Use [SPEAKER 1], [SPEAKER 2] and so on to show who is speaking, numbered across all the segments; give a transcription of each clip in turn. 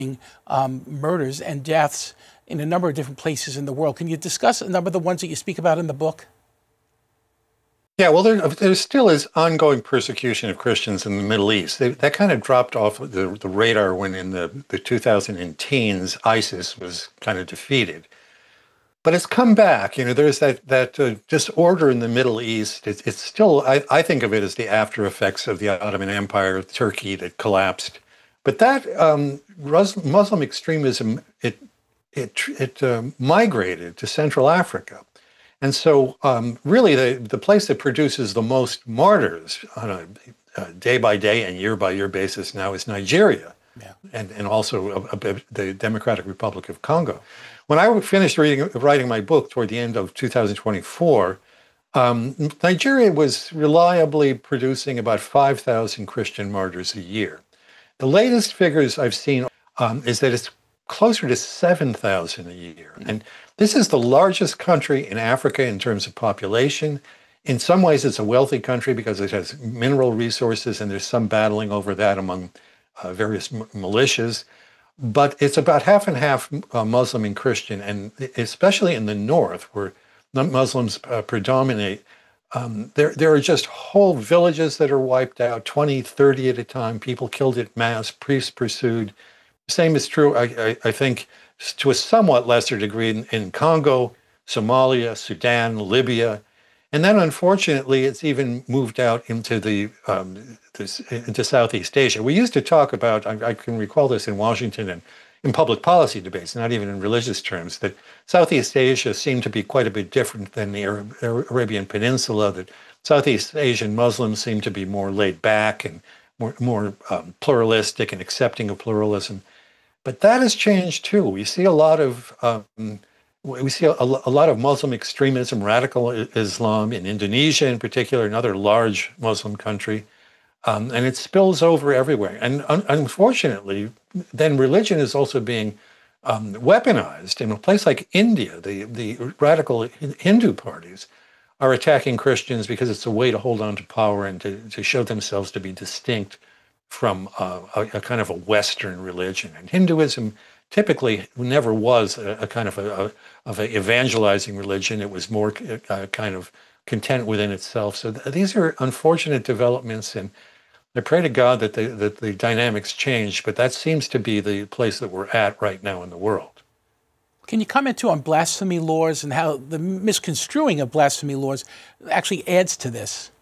[SPEAKER 1] murders and deaths in a number of different places in the world. Can you discuss a number of the ones that you speak about in the book?
[SPEAKER 2] Yeah, well, there still is ongoing persecution of Christians in the Middle East. That kind of dropped off the radar when in the 2010s, ISIS was kind of defeated. But it's come back. You know, there's that disorder in the Middle East. It's still, I think of it as the after effects of the Ottoman Empire, Turkey that collapsed. But that Muslim extremism, it migrated to Central Africa. And so really the place that produces the most martyrs on a day-by-day and year-by-year basis now is Nigeria, yeah. and also the Democratic Republic of Congo. When I finished writing my book toward the end of 2024, Nigeria was reliably producing about 5,000 Christian martyrs a year. The latest figures I've seen is that it's closer to 7,000 a year. And this is the largest country in Africa in terms of population. In some ways, it's a wealthy country because it has mineral resources, and there's some battling over that among various militias. But it's about half and half Muslim and Christian, and especially in the north, where Muslims predominate, there are just whole villages that are wiped out, 20, 30 at a time, people killed at mass, priests pursued. Same is true, I think, to a somewhat lesser degree in Congo, Somalia, Sudan, Libya. And then, unfortunately, it's even moved out into into Southeast Asia. We used to talk about, I can recall this in Washington and in public policy debates, not even in religious terms, that Southeast Asia seemed to be quite a bit different than the Arabian Peninsula, that Southeast Asian Muslims seem to be more laid back and more pluralistic and accepting of pluralism. But that has changed too. We see a lot of Muslim extremism, radical Islam in Indonesia, in particular, another large Muslim country, and it spills over everywhere. And unfortunately, then religion is also being weaponized. In a place like India, the radical Hindu parties are attacking Christians because it's a way to hold on to power and to show themselves to be distinct from a kind of a Western religion. And Hinduism typically never was a kind of an evangelizing religion. It was more kind of content within itself. So these are unfortunate developments, and I pray to God that the dynamics change, but that seems to be the place that we're at right now in the world.
[SPEAKER 1] Can you comment too on blasphemy laws and how the misconstruing of blasphemy laws actually adds to this?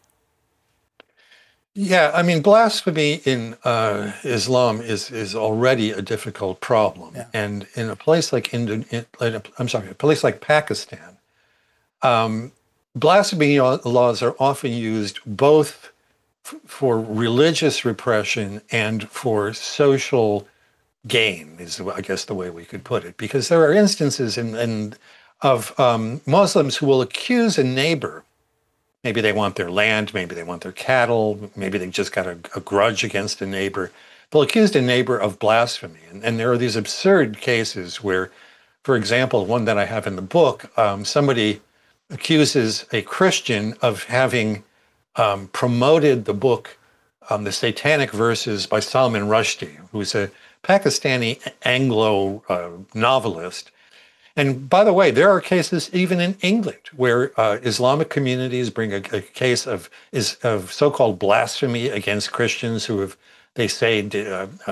[SPEAKER 2] Yeah, I mean, blasphemy in Islam is already a difficult problem, yeah. And in a place like a place like Pakistan, blasphemy laws are often used both for religious repression and for social gain, is I guess the way we could put it, because there are instances of Muslims who will accuse a neighbor. Maybe they want their land, maybe they want their cattle, maybe they just got a grudge against a neighbor. They'll accuse a neighbor of blasphemy. And there are these absurd cases where, for example, one that I have in the book, somebody accuses a Christian of having promoted the book, The Satanic Verses by Salman Rushdie, who's a Pakistani Anglo novelist. And by the way, there are cases even in England where Islamic communities bring a case of so-called blasphemy against Christians who have, they say, they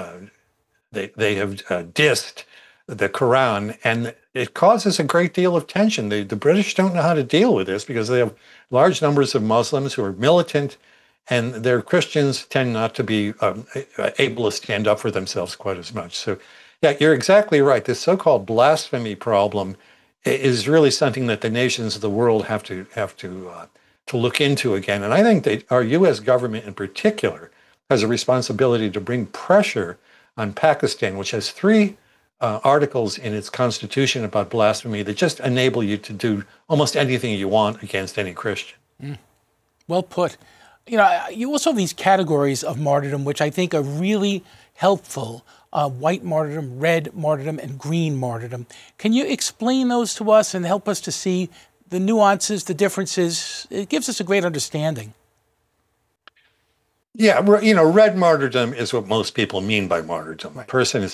[SPEAKER 2] have dissed the Quran, and it causes a great deal of tension. The British don't know how to deal with this because they have large numbers of Muslims who are militant, and their Christians tend not to be able to stand up for themselves quite as much. So, yeah, you're exactly right. This so-called blasphemy problem is really something that the nations of the world have to look into again. And I think that our U.S. government in particular has a responsibility to bring pressure on Pakistan, which has 3 articles in its constitution about blasphemy that just enable you to do almost anything you want against any Christian.
[SPEAKER 1] Well put. You know, you also have these categories of martyrdom, which I think are really helpful. White martyrdom, red martyrdom, and green martyrdom. Can you explain those to us and help us to see the nuances, the differences? It gives us a great understanding.
[SPEAKER 2] Yeah, you know, red martyrdom is what most people mean by martyrdom. Right. A person is